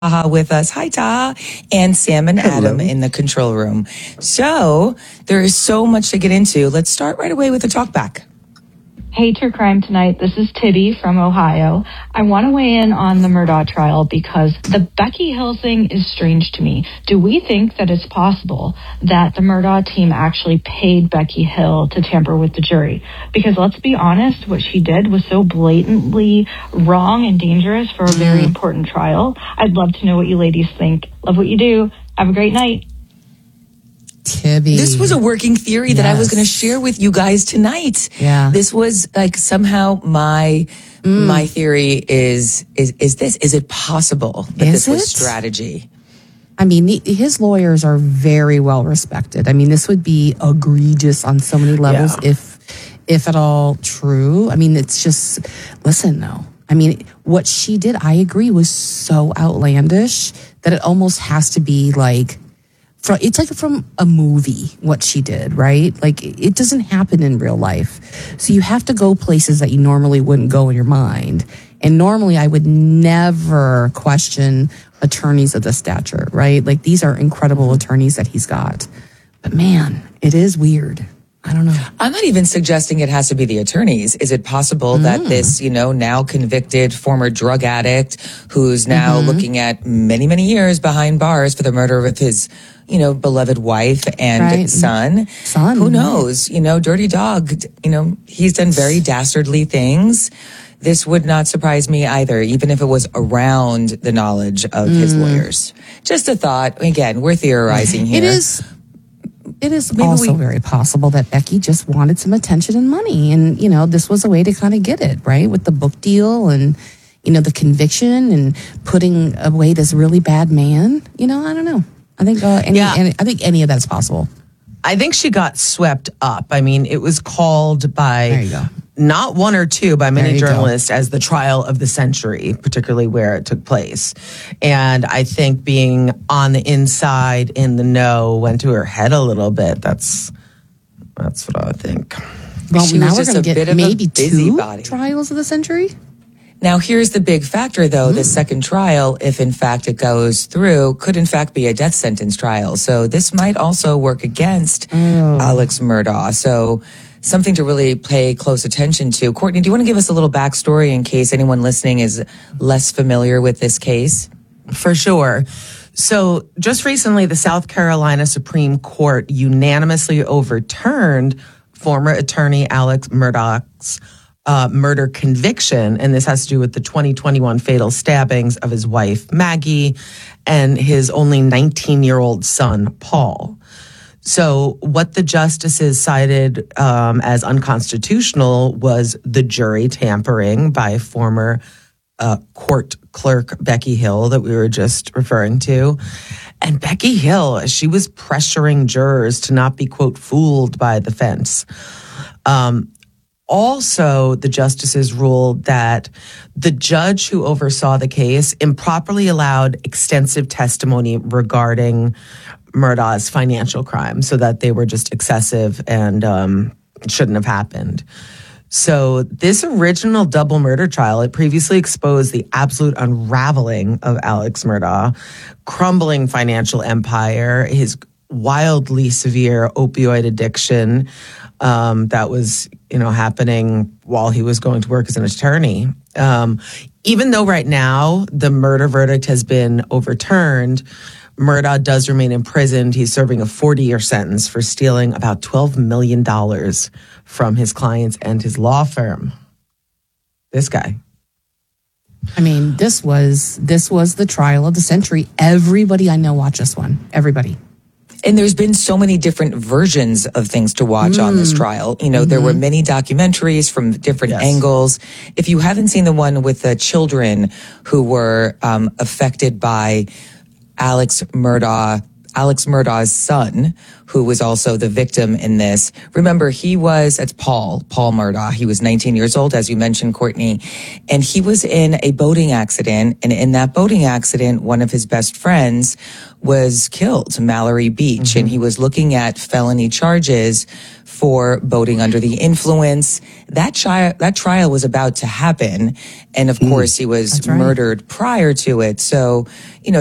Taha with us. Hi, Taha. And Sam and Adam in the control room. So there is so much to get into. Let's start right away with the talk back. Hey, True Crime Tonight. This is Tibby from Ohio. I want to weigh in on the Murdaugh trial because the Becky Hill thing is strange to me. Do we think that it's possible that the Murdaugh team actually paid Becky Hill to tamper with the jury? Because let's be honest, what she did was so blatantly wrong and dangerous for a very important trial. I'd love to know what you ladies think. Love what you do. Have a great night. Tibby. This was a working theory that I was going to share with you guys tonight. Yeah. This was like somehow my theory is it possible that this was strategy? I mean, his lawyers are very well respected. I mean, this would be egregious on so many levels if at all true. I mean, it's just, listen though. I mean, what she did, I agree, was so outlandish that it almost has to be like, it's like from a movie, what she did, right? Like, it doesn't happen in real life. So you have to go places that you normally wouldn't go in your mind. And normally I would never question attorneys of this stature, right? Like, these are incredible attorneys that he's got. But man, it is weird. I don't know. I'm not even suggesting it has to be the attorneys. Is it possible that this, now convicted former drug addict who's now looking at many, many years behind bars for the murder of his, beloved wife and son? Who knows? Dirty Dog, he's done very dastardly things. This would not surprise me either, even if it was around the knowledge of his lawyers. Just a thought. Again, we're theorizing here. It is also very possible that Becky just wanted some attention and money. And, this was a way to kind of get it, right? With the book deal and, the conviction and putting away this really bad man. I don't know. I think I think any of that's possible. I think she got swept up. I mean, it was called by not one or two, by many journalists as the trial of the century, particularly where it took place. And I think being on the inside in the know went to her head a little bit. That's what I think. Well, she now was we're just going to a bit get of maybe a busybody. 2 trials of the century. Now, here's the big factor, though. The second trial, if in fact it goes through, could in fact be a death sentence trial. So this might also work against Alex Murdaugh. So something to really pay close attention to. Courtney, do you want to give us a little backstory in case anyone listening is less familiar with this case? For sure. So just recently, the South Carolina Supreme Court unanimously overturned former attorney Alex Murdaugh's murder conviction, and this has to do with the 2021 fatal stabbings of his wife, Maggie, and his only 19-year-old son, Paul. So what the justices cited as unconstitutional was the jury tampering by former court clerk Becky Hill that we were just referring to. And Becky Hill, she was pressuring jurors to not be, quote, fooled by the fence. Also, the justices ruled that the judge who oversaw the case improperly allowed extensive testimony regarding Murdaugh's financial crimes, so that they were just excessive and shouldn't have happened. So this original double murder trial, it previously exposed the absolute unraveling of Alex Murdaugh, crumbling financial empire, his wildly severe opioid addiction that was, happening while he was going to work as an attorney. Even though right now the murder verdict has been overturned, Murdaugh does remain imprisoned. He's serving a 40-year sentence for stealing about $12 million from his clients and his law firm. This guy. I mean, this was the trial of the century. Everybody I know watched this one. Everybody. And there's been so many different versions of things to watch on this trial. There were many documentaries from different angles. If you haven't seen the one with the children who were affected by Alex Murdaugh's son, who was also the victim in this. Remember, that's Paul Murdaugh. He was 19 years old, as you mentioned, Courtney. And he was in a boating accident. And in that boating accident, one of his best friends was killed, Mallory Beach. And he was looking at felony charges for boating under the influence. That trial was about to happen. And of course, he was murdered prior to it. So,